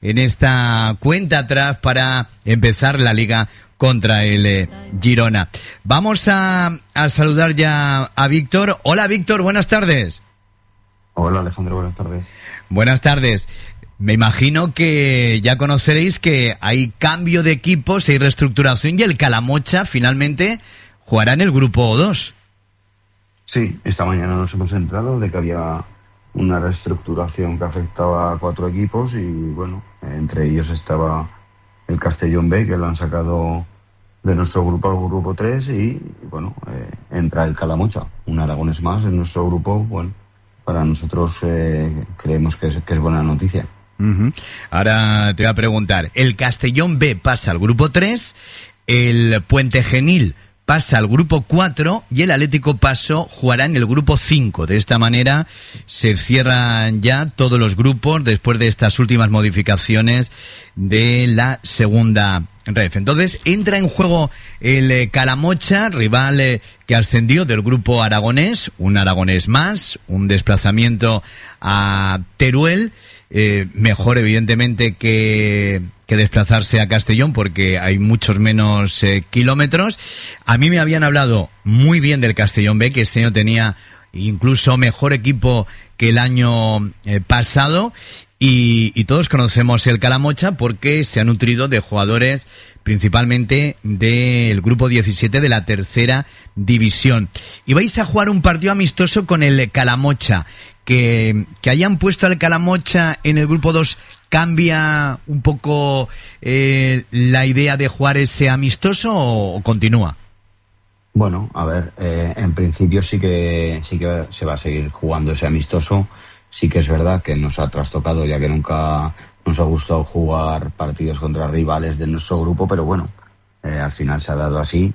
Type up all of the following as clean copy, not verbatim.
en esta cuenta atrás para empezar la liga contra el Girona. Vamos a saludar ya a Víctor. Hola Víctor, buenas tardes. Hola Alejandro, buenas tardes. Buenas tardes. Me imagino que ya conoceréis que hay cambio de equipos, hay reestructuración y el Calamocha finalmente jugará en el grupo 2. Sí, esta mañana nos hemos enterado de que había una reestructuración que afectaba a 4 equipos y bueno, entre ellos estaba el Castellón B, que lo han sacado de nuestro grupo al grupo 3 y bueno, entra el Calamocha, un aragonés más en nuestro grupo. Bueno, para nosotros creemos que es buena noticia. Uh-huh. Ahora te voy a preguntar, el Castellón B pasa al grupo 3, el Puente Genil pasa al grupo 4 y el Atlético Paso jugará en el grupo 5. De esta manera se cierran ya todos los grupos después de estas últimas modificaciones de la segunda ref. Entonces entra en juego el Calamocha, rival que ascendió del grupo aragonés, un aragonés más, un desplazamiento a Teruel. Mejor evidentemente que desplazarse a Castellón porque hay muchos menos kilómetros. A mí me habían hablado muy bien del Castellón B, que este año tenía incluso mejor equipo que el año pasado, y todos conocemos el Calamocha porque se ha nutrido de jugadores principalmente del grupo 17 de la tercera división. Y vais a jugar un partido amistoso con el Calamocha. Que hayan puesto al Calamocha en el grupo 2 cambia un poco la idea de jugar ese amistoso o continúa. Bueno, a ver, en principio sí que se va a seguir jugando ese amistoso. Sí que es verdad que nos ha trastocado, ya que nunca nos ha gustado jugar partidos contra rivales de nuestro grupo, pero bueno, al final se ha dado así.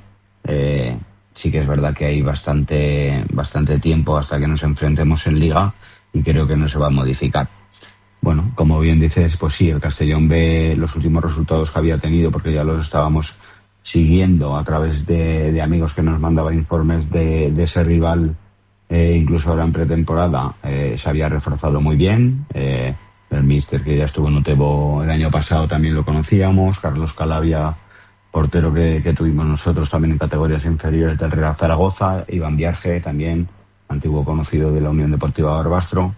Sí que es verdad que hay bastante tiempo hasta que nos enfrentemos en Liga y creo que no se va a modificar. Bueno, como bien dices, pues sí, el Castellón B, los últimos resultados que había tenido, porque ya los estábamos siguiendo a través de amigos que nos mandaban informes de ese rival, incluso ahora en pretemporada, se había reforzado muy bien. El míster que ya estuvo en Utebo el año pasado también lo conocíamos, Carlos Calabia, portero que tuvimos nosotros también en categorías inferiores del Real Zaragoza, Iván Viarge también, antiguo conocido de la Unión Deportiva Barbastro.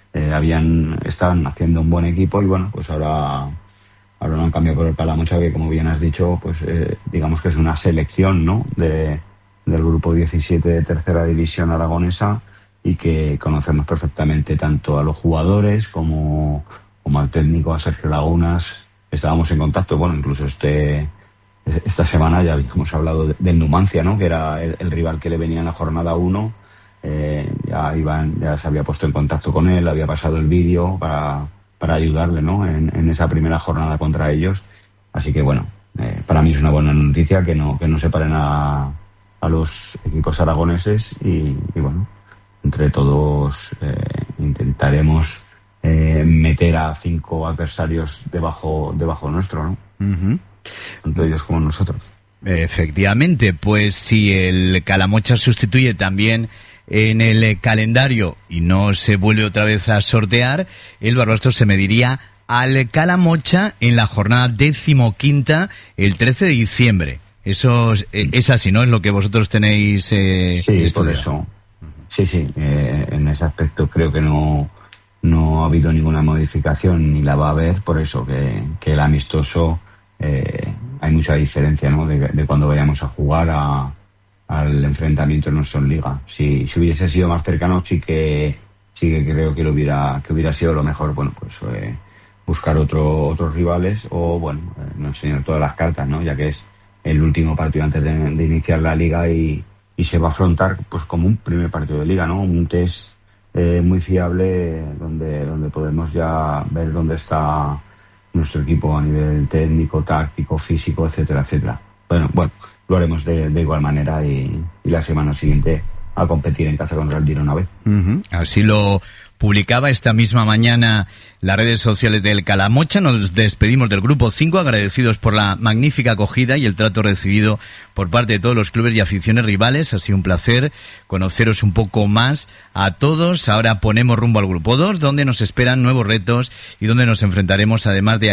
Estaban haciendo un buen equipo y bueno, pues ahora lo han cambiado por el Calamocha, que como bien has dicho, pues digamos que es una selección, ¿no?, del grupo 17 de tercera división aragonesa y que conocemos perfectamente tanto a los jugadores como al técnico, a Sergio Lagunas. Estábamos en contacto, bueno, incluso esta semana ya habíamos hablado del Numancia, ¿no?, que era el rival que le venía en la jornada 1. Ya Iván ya se había puesto en contacto con él, había pasado el vídeo para ayudarle, ¿no?, en esa primera jornada contra ellos. Así que bueno, para mí es una buena noticia que no separen a los equipos aragoneses y bueno, entre todos intentaremos meter a 5 adversarios debajo nuestro, ¿no? Uh-huh. Tanto ellos como nosotros. Efectivamente, pues si el Calamocha sustituye también en el calendario y no se vuelve otra vez a sortear, el Barbastro se mediría al Calamocha en la jornada 15ª, el 13 de diciembre. Eso es así, ¿no? Es lo que vosotros tenéis sí, por eso. Sí, en ese aspecto creo que no ha habido ninguna modificación ni la va a haber, por eso que el amistoso hay mucha diferencia, ¿no?, de cuando vayamos a jugar al enfrentamiento nuestro en Liga. Si hubiese sido más cercano, sí que creo que hubiera sido lo mejor. Bueno, pues buscar otros rivales o bueno, no enseñar todas las cartas, ¿no?, ya que es el último partido antes de iniciar la Liga y se va a afrontar pues como un primer partido de Liga, ¿no?, un test muy fiable donde podemos ya ver dónde está nuestro equipo a nivel técnico, táctico, físico, etcétera, etcétera. Bueno, lo haremos de igual manera y la semana siguiente a competir en casa contra el Girona B. Uh-huh. Así lo publicaba esta misma mañana las redes sociales del Calamocha. Nos despedimos del grupo 5, agradecidos por la magnífica acogida y el trato recibido por parte de todos los clubes y aficiones rivales. Ha sido un placer conoceros un poco más a todos. Ahora ponemos rumbo al grupo 2, donde nos esperan nuevos retos y donde nos enfrentaremos, además de